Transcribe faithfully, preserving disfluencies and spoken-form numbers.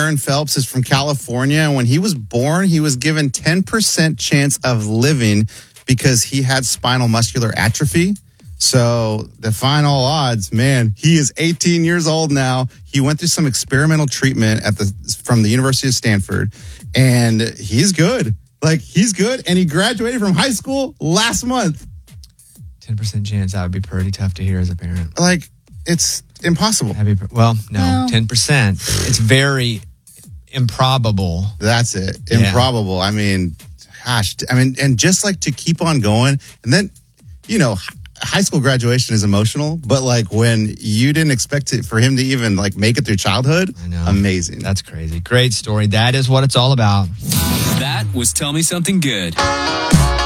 Aaron Phelps is from California. When he was born, he was given ten percent chance of living because he had spinal muscular atrophy. So define all odds, man. He is eighteen years old now. He went through some experimental treatment at the from the University of Stanford, and he's good. Like, he's good, and he graduated from high school last month. ten percent chance. That would be pretty tough to hear as a parent. Like, it's impossible. Happy, well, no, well, ten percent. It's very improbable. That's it. Yeah. Improbable. I mean, gosh. I mean, and just like to keep on going, and then, you know, high school graduation is emotional, but like when you didn't expect it for him to even like make it through childhood, I know. Amazing. That's crazy. Great story. That is what it's all about. That was Tell Me Something Good.